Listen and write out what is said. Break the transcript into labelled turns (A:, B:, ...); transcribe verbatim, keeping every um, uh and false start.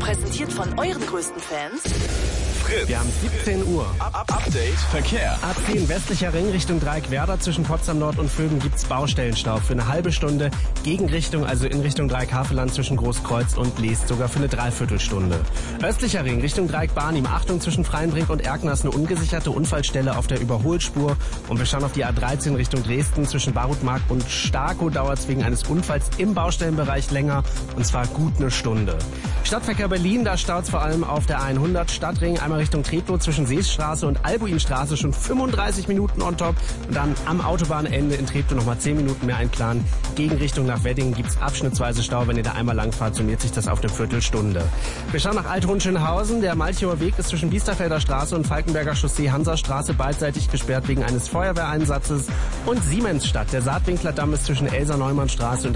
A: Präsentiert von euren größten Fans.
B: Fritz.
C: Wir haben siebzehn Uhr.
B: Up, up, Update Verkehr.
C: A zehn westlicher Ring Richtung Dreieckwerder zwischen Potsdam Nord und Vögen gibt's Baustellenstau für eine halbe Stunde. Gegenrichtung, also in Richtung Dreieck-Havelland zwischen Großkreuz und Leest sogar für eine Dreiviertelstunde. Östlicher Ring Richtung Dreieck-Barnim. Achtung, zwischen Freienbrink und Erkner ist eine ungesicherte Unfallstelle auf der Überholspur. Und wir schauen auf die A dreizehn Richtung Dresden. Zwischen Barutmark und Starkow dauert es wegen eines Unfalls im Baustellenbereich länger. Und zwar gut eine Stunde. Stadtverkehr Berlin, da staut's vor allem auf der hundert. Stadtring einmal Richtung Treptow zwischen Seestraße und Albuinstraße schon fünfunddreißig Minuten on top. Und dann am Autobahnende in Treptow nochmal zehn Minuten mehr einplanen. Gegenrichtung nach Wedding gibt's abschnittsweise Stau. Wenn ihr da einmal langfahrt, summiert sich das auf eine Viertelstunde. Wir schauen nach Alt-Hohenschönhausen. Der Malchower Weg ist zwischen Biesterfelder Straße und Falkenberger Chaussee Hansastraße beidseitig gesperrt wegen eines Feuerwehreinsatzes. Und Siemensstadt. Der Saatwinkler Damm ist zwischen Elsa-Neumann-Straße und